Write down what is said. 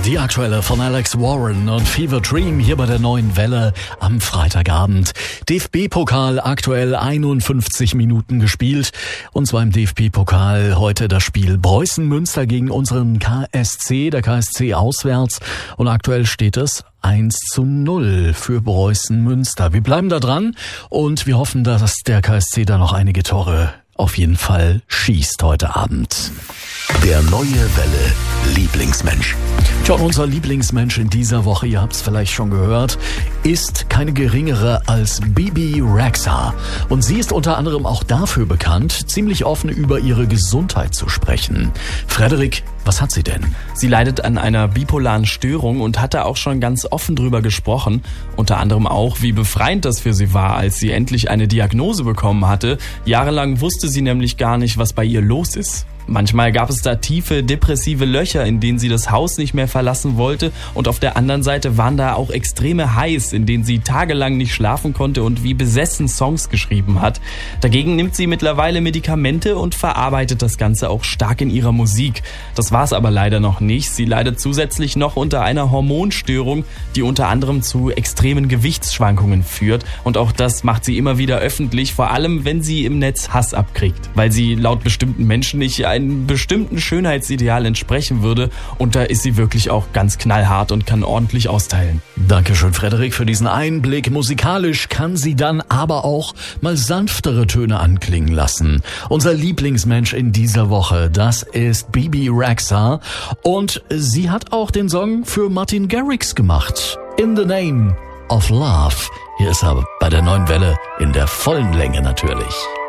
Die aktuelle von Alex Warren und Fever Dream hier bei der Neuen Welle am Freitagabend. DFB-Pokal aktuell 51 Minuten gespielt. Und zwar im DFB-Pokal heute das Spiel Preußen-Münster gegen unseren KSC. Der KSC auswärts. Und aktuell steht es 1:0 für Preußen-Münster. Wir bleiben da dran und wir hoffen, dass der KSC da noch einige Tore auf jeden Fall schießt heute Abend. Der Neue Welle Lieblingsmensch. Tja, und unser Lieblingsmensch in dieser Woche, ihr habt es vielleicht schon gehört, ist keine geringere als Bebe Rexha. Und sie ist unter anderem auch dafür bekannt, ziemlich offen über ihre Gesundheit zu sprechen. Frederik, was hat sie denn? Sie leidet an einer bipolaren Störung und hat da auch schon ganz offen drüber gesprochen. Unter anderem auch, wie befreiend das für sie war, als sie endlich eine Diagnose bekommen hatte. Jahrelang wusste sie nämlich gar nicht, was bei ihr los ist. Manchmal gab es da tiefe, depressive Löcher, in denen sie das Haus nicht mehr verlassen wollte, und auf der anderen Seite waren da auch extreme Highs, in denen sie tagelang nicht schlafen konnte und wie besessen Songs geschrieben hat. Dagegen nimmt sie mittlerweile Medikamente und verarbeitet das Ganze auch stark in ihrer Musik. Das war es aber leider noch nicht. Sie leidet zusätzlich noch unter einer Hormonstörung, die unter anderem zu extremen Gewichtsschwankungen führt, und auch das macht sie immer wieder öffentlich, vor allem wenn sie im Netz Hass abkriegt, weil sie laut bestimmten Menschen nicht einem bestimmten Schönheitsideal entsprechen würde, und da ist sie wirklich auch ganz knallhart und kann ordentlich austeilen. Dankeschön, Frederik, für diesen Einblick. Musikalisch kann sie dann aber auch mal sanftere Töne anklingen lassen. Unser Lieblingsmensch in dieser Woche, das ist Bebe Rexha, und sie hat auch den Song für Martin Garrix gemacht. In the Name of Love. Hier ist er bei der Neuen Welle in der vollen Länge natürlich.